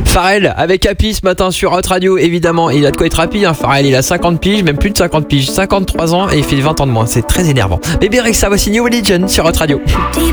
Pharrell avec Happy ce matin sur Hot Radio, évidemment. Il a de quoi être happy, hein. Pharrell, il a 50 piges, même plus de 50 piges, 53 ans et il fait 20 ans de moins. C'est très énervant. Bébé Rexha, voici New Religion sur Hot Radio.